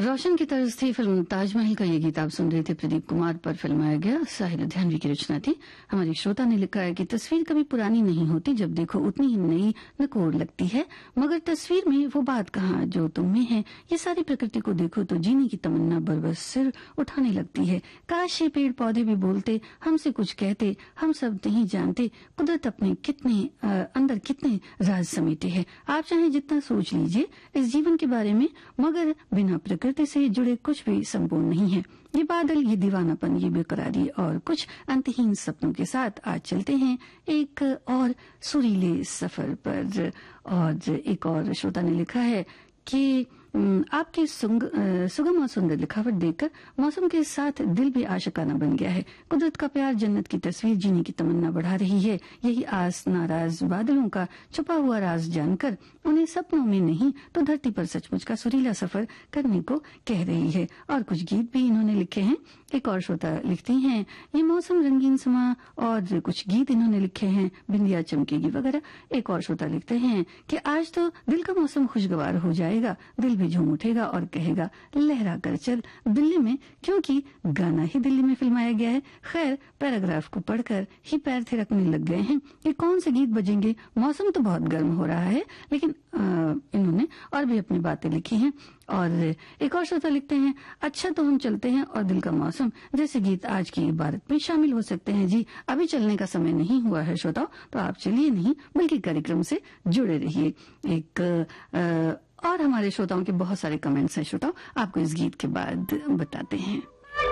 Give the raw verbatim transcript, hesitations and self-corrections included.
रोशन की तरज थी फिल्म ताजमहल का ये गीत आप सुन रहे थे। प्रदीप कुमार पर फिल्माया गया, साहिर लुधियानवी की रचना थी। हमारी श्रोता ने लिखा है कि तस्वीर कभी पुरानी नहीं होती, जब देखो उतनी ही नई नकोर लगती है, मगर तस्वीर में वो बात कहाँ जो तुम में है। ये सारी प्रकृति को देखो तो जीने की तमन्ना बरबस सिर उठाने लगती है। काश ये पेड़ पौधे भी बोलते, हमसे कुछ कहते, हम सब नहीं जानते कुदरत अपने कितने आ, अंदर कितने राज समेटे है। आप चाहे जितना सोच लीजिए इस जीवन के बारे में, मगर बिना प्रकृति से जुड़े कुछ भी संपूर्ण नहीं है। ये बादल, ये दीवानापन, ये बेकरारी और कुछ अंतहीन सपनों के साथ आज चलते हैं एक और सुरीले सफर पर। और एक और श्रोता ने लिखा है कि आपकी सुगम और सुंदर लिखावट देखकर मौसम के साथ दिल भी आशिकाना बन गया है। कुदरत का प्यार, जन्नत की तस्वीर जीने की तमन्ना बढ़ा रही है। यही आस नाराज बादलों का छुपा हुआ राज जानकर उन्हें सपनों में नहीं तो धरती पर सचमुच का सुरीला सफर करने को कह रही है। और कुछ गीत भी इन्होंने लिखे हैं। एक और श्रोता लिखती हैं, ये मौसम रंगीन समा, और कुछ गीत इन्होंने लिखे हैं, बिंदिया चमकेगी वगैरह। एक और श्रोता लिखते हैं कि आज तो दिल का मौसम खुशगवार हो जाएगा, दिल भी झूम उठेगा और कहेगा लहरा कर चल दिल्ली में, क्योंकि गाना ही दिल्ली में फिल्माया गया है। खैर, पैराग्राफ को पढ़कर ही पैर थिरकने लग गए हैं कि कौन से गीत बजेंगे। मौसम तो बहुत गर्म हो रहा है, लेकिन आ, इन्होंने और भी अपनी बातें लिखी हैं। और एक और श्रोता लिखते हैं, अच्छा तो हम चलते हैं और दिल का मौसम जैसे गीत आज की इबारत में शामिल हो सकते हैं। जी, अभी चलने का समय नहीं हुआ है श्रोताओ, तो आप चलिए नहीं बल्कि कार्यक्रम से जुड़े रहिए। एक आ, और हमारे श्रोताओं के बहुत सारे कमेंट्स हैं श्रोताओं, आपको इस गीत के बाद बताते हैं।